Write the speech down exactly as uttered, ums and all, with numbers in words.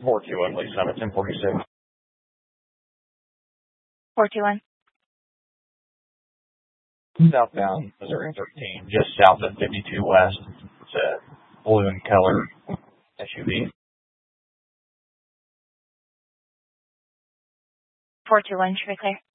four two one, please. Number ten forty-six. four two one. Southbound Missouri thirteen, just south of fifty-two West. It's a blue in color S U V. four two one, should be clear.